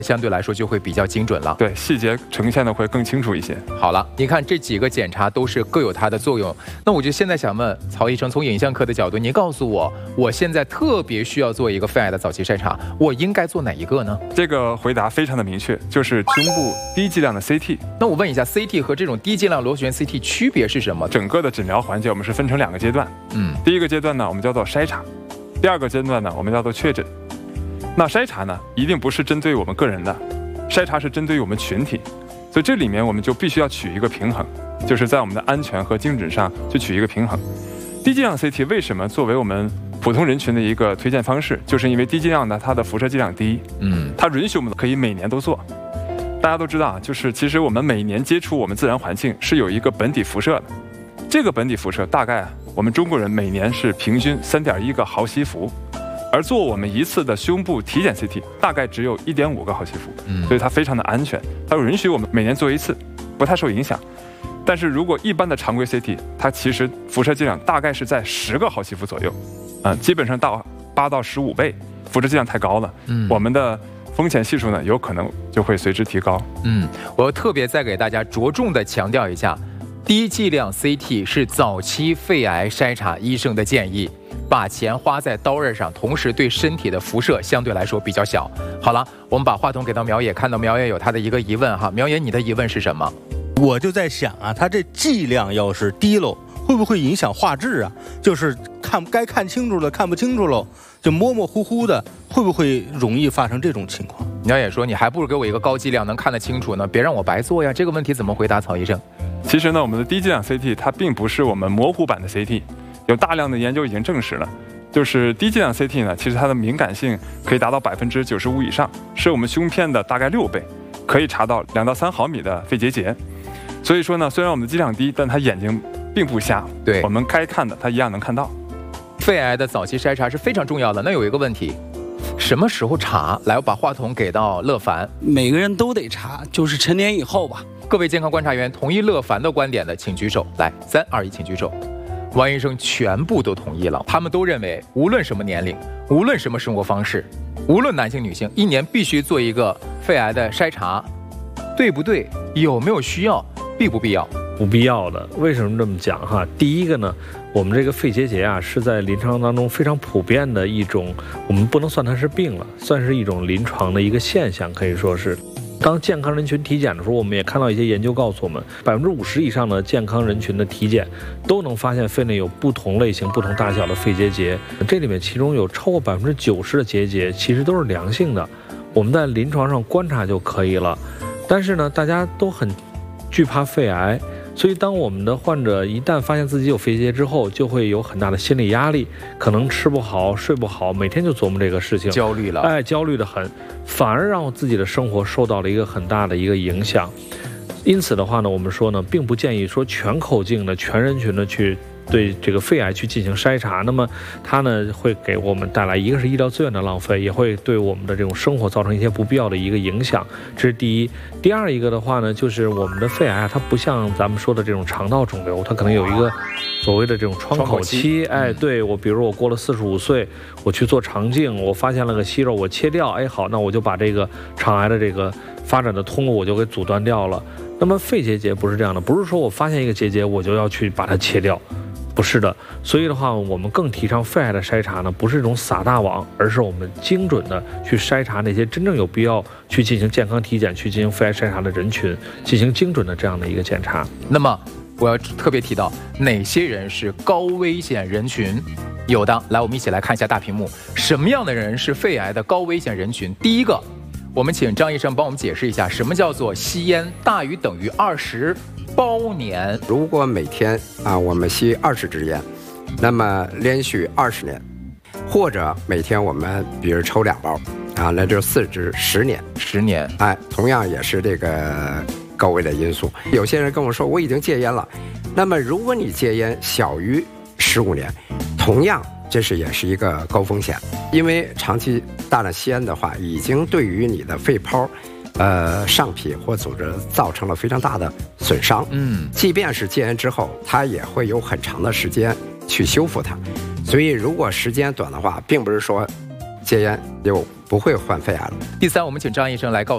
相对来说就会比较精准了。 对，细节呈现的会更清楚一些。 好了，你看这几个检查都是各有它的作用。那我就现在想问曹医生，从影像科的角度，您告诉我，我现在特别需要做一个肺癌的早期筛查，我应该做哪一个呢？ 这个回答非常的明确，就是胸部低剂量的 CT。 那我问一下 ，CT 和这种低剂量螺旋 CT 区别是什么？ 整个的诊疗环节我们是分成2个阶段。第一个阶段呢，我们叫做筛查；第2个阶段呢，我们叫做确诊。那筛查呢，一定不是针对我们个人的，筛查是针对于我们群体，所以这里面我们就必须要取一个平衡，就是在我们的安全和精准上去取一个平衡。低剂量 CT 为什么作为我们普通人群的一个推荐方式，就是因为低剂量呢，它的辐射剂量低，它允许我们可以每年都做。大家都知道啊，就是其实我们每年接触我们自然环境是有一个本底辐射的，这个本底辐射大概我们中国人每年是平均3.1个毫西弗。而做我们一次的胸部体检 CT 大概只有1.5个毫西弗，所以它非常的安全，它允许我们每年做一次，不太受影响。但是如果一般的常规 CT， 它其实辐射剂量大概是在10个毫西弗左右，基本上到8到15倍，辐射剂量太高了，我们的风险系数呢有可能就会随之提高。 我特别再给大家着重的强调一下，低剂量 CT 是早期肺癌筛查医生的建议。把钱花在刀刃上，同时对身体的辐射相对来说比较小。好了，我们把话筒给到苗野，看到苗野有他的一个疑问哈，苗野你的疑问是什么？ 我就在想啊，他这剂量要是低喽，会不会影响画质啊？就是该看清楚了看不清楚喽，就模模糊糊的，会不会容易发生这种情况？ 苗野说，你还不如给我一个高剂量能看得清楚呢，别让我白做呀。这个问题怎么回答，曹医生？ 其实呢，我们的低剂量 CT 它并不是我们模糊版的 CT。有大量的研究已经证实了，就是低剂量 CT 呢，其实它的敏感性可以达到95%以上，是我们胸片的大概6倍，可以查到2到3毫米的肺结节。所以说呢，虽然我们的剂量低，但它眼睛并不瞎， 对， 我们该看的它一样能看到。 肺癌的早期筛查是非常重要的。那有一个问题，什么时候查？来，我把话筒给到乐凡。 每个人都得查，就是成年以后吧。 各位健康观察员同意乐凡的观点的，请举手。来，3、2、1，请举手。王医生全部都同意了，他们都认为，无论什么年龄，无论什么生活方式，无论男性女性，1年必须做一个肺癌的筛查，对不对？有没有需要？必不必要？ 不必要的。为什么这么讲哈？第一个呢，我们这个肺结节啊，是在临床当中非常普遍的一种，我们不能算它是病了，算是一种临床的一个现象，可以说是。当健康人群体检的时候，我们也看到一些研究告诉我们，50%以上的健康人群的体检都能发现肺内有不同类型、不同大小的肺结节。这里面其中有超过90%的结节其实都是良性的，我们在临床上观察就可以了。但是呢，大家都很惧怕肺癌，所以当我们的患者一旦发现自己有肺结节之后，就会有很大的心理压力，可能吃不好、睡不好，每天就琢磨这个事情， 焦虑了， 焦虑的很，反而让我自己的生活受到了一个很大的一个影响。因此的话呢，我们说呢，并不建议说全口径的、全人群的去对这个肺癌去进行筛查，那么它呢会给我们带来一个是医疗资源的浪费，也会对我们的这种生活造成一些不必要的一个影响，这是第一。第二一个的话呢，就是我们的肺癌啊，它不像咱们说的这种肠道肿瘤，它可能有一个所谓的这种窗口期。对，我比如我过了45岁，我去做肠镜，我发现了个息肉，我切掉，好，那我就把这个肠癌的这个发展的通路我就给阻断掉了。那么肺结节不是这样的，不是说我发现一个结节我就要去把它切掉，不是的。所以的话，我们更提倡肺癌的筛查呢，不是一种撒大网，而是我们精准的去筛查那些真正有必要去进行健康体检、去进行肺癌筛查的人群，进行精准的这样的一个检查。 那么我要特别提到哪些人是高危险人群？有的，来，我们一起来看一下大屏幕，什么样的人是肺癌的高危险人群？第一个，我们请张医生帮我们解释一下，什么叫做吸烟大于等于20包年？ 如果每天我们吸20支烟，那么连续20年，或者每天我们比如抽2包那就4支10年 ，10年， 同样也是这个高危的因素。有些人跟我说我已经戒烟了，那么如果你戒烟小于15年，同样这也是一个高风险，因为长期大量吸烟的话，已经对于你的肺泡、上皮或组织造成了非常大的损伤。即便是戒烟之后，它也会有很长的时间去修复它。所以如果时间短的话，并不是说戒烟就不会患肺癌了。 第三，我们请张医生来告诉